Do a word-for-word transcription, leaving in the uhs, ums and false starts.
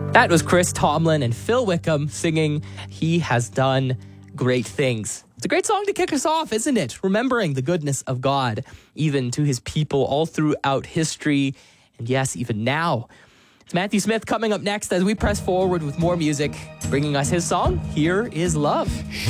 That was Chris Tomlin and Phil Wickham singing He Has Done Great Things. It's a great song to kick us off, isn't it? Remembering the goodness of God, even to his people all throughout history, and yes, even now. It's Matthew Smith coming up next as we press forward with more music, bringing us his song, Here Is Love.